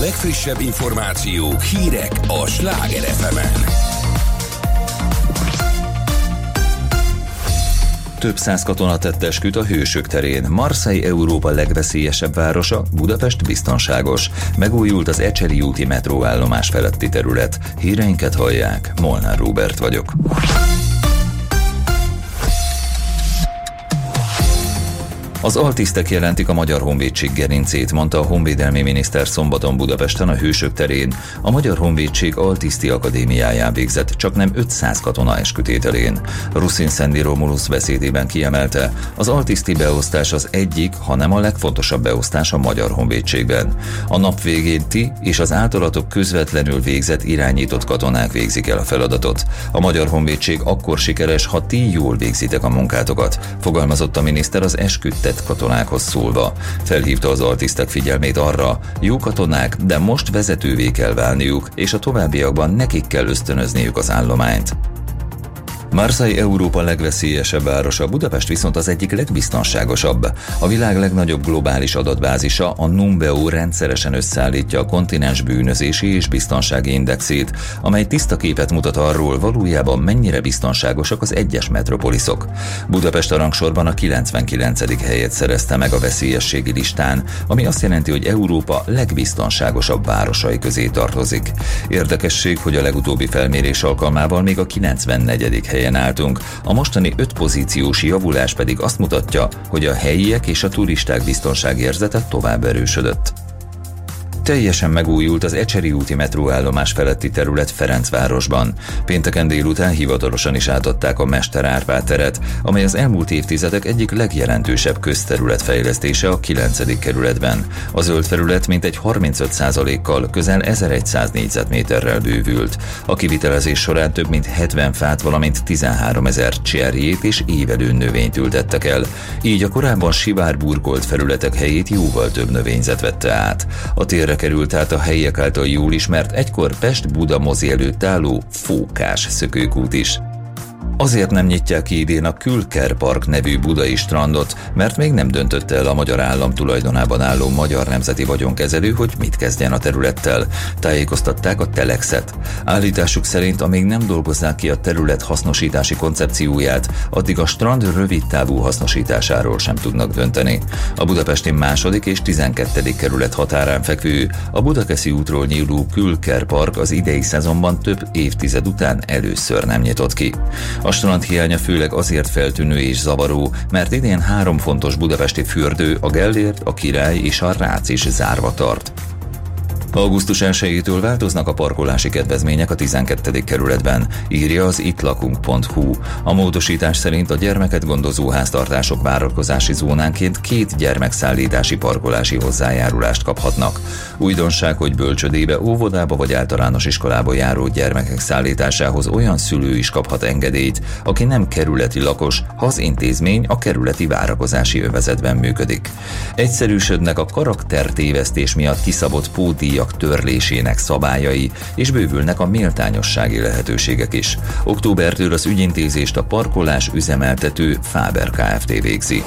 legfrissebb információk, hírek a Sláger FM-en. Több száz katona tett esküt a Hősök terén. Marseille Európa legveszélyesebb városa, Budapest biztonságos. Megújult az Ecseri úti metróállomás feletti terület. Híreinket hallják, Molnár Róbert vagyok. Az altisztek jelentik a Magyar Honvédség gerincét, mondta a honvédelmi miniszter szombaton Budapesten a Hősök terén. A Magyar Honvédség Altiszti Akadémiáján végzett csaknem 500 katona eskütételén. Ruszin Szendi Romulusz beszédében kiemelte, az altiszti beosztás az egyik, hanem a legfontosabb beosztás a Magyar Honvédségben. A nap végén ti és az általatok közvetlenül végzett irányított katonák végzik el a feladatot. A Magyar Honvédség akkor sikeres, ha ti jól végzitek a munkátokat, fogalmazott a miniszter az esküt katonákhoz szólva. Felhívta az altisztek figyelmét arra, jó katonák, de most vezetővé kell válniuk, és a továbbiakban nekik kell ösztönözniük az állományt. Marseille Európa legveszélyesebb városa, Budapest viszont az egyik legbiztonságosabb. A világ legnagyobb globális adatbázisa, a Numbeo rendszeresen összeállítja a kontinens bűnözési és biztonsági indexét, amely tiszta képet mutat arról, valójában mennyire biztonságosak az egyes metropoliszok. Budapest a rangsorban a 99. helyet szerezte meg a veszélyességi listán, ami azt jelenti, hogy Európa legbiztonságosabb városai közé tartozik. Érdekesség, hogy a legutóbbi felmérés alkalmával még a 94. helyen álltunk, a mostani 5 pozíciós javulás pedig azt mutatja, hogy a helyiek és a turisták biztonságérzete tovább erősödött. Teljesen megújult az Ecseri úti metróállomás feletti terület Ferencvárosban. Pénteken délután hivatalosan is átadták a Mester Árpád teret, amely az elmúlt évtizedek egyik legjelentősebb közterület fejlesztése a 9. kerületben. A zöld felület mintegy 35%-kal közel 1100 négyzetméterrel bővült. A kivitelezés során több mint 70 fát, valamint 13 000 cserjét és évelő növényt ültettek el. Így a korábban sivárburkolt felületek helyét jóval több növényzet vette át. A térre került át a helyiek által jól ismert egykor Pest-Buda mozi előtt álló Fókás szökőkút is. Azért nem nyitják ki idén a Külker Park nevű budai strandot, mert még nem döntötte el a magyar állam tulajdonában álló Magyar Nemzeti Vagyonkezelő, hogy mit kezdjen a területtel. Tájékoztatták a Telexet. Állításuk szerint, amíg nem dolgozzák ki a terület hasznosítási koncepcióját, addig a strand rövidtávú hasznosításáról sem tudnak dönteni. A budapesti 2. és 12. kerület határán fekvő, a Budakeszi útról nyíló Külker Park az idei szezonban több évtized után először nem nyitott ki. A strand hiánya főleg azért feltűnő és zavaró, mert idén 3 fontos budapesti fürdő, a Gellért, a Király és a Rác is zárva tart. Augusztus 1-től változnak a parkolási kedvezmények a 12. kerületben, írja az ittlakunk.hu. A módosítás szerint a gyermeket gondozó háztartások várakozási zónánként 2 gyermekszállítási parkolási hozzájárulást kaphatnak. Újdonság, hogy bölcsödébe, óvodába vagy általános iskolába járó gyermekek szállításához olyan szülő is kaphat engedélyt, aki nem kerületi lakos, ha az intézmény a kerületi várakozási övezetben működik. Egyszerűsödnek a karaktertévesztés miatt kiszabott pótdíjak törlésének szabályai, és bővülnek a méltányossági lehetőségek is. Októbertől az ügyintézést a parkolás üzemeltető Faber Kft. Végzi.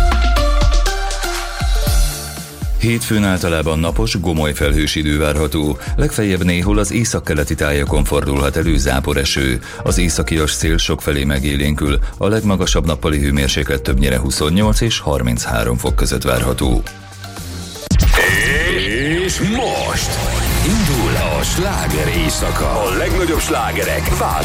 Hétfőn általában napos, gomoly felhős idő várható, legfeljebb néhol az északkeleti tájakon fordulhat elő záporeső. Az északi szél sokfelé megélénkül, a legmagasabb nappali hőmérséklet többnyire 28 és 33 fok között várható. És most indul a sláger éjszaka. A legnagyobb slágerek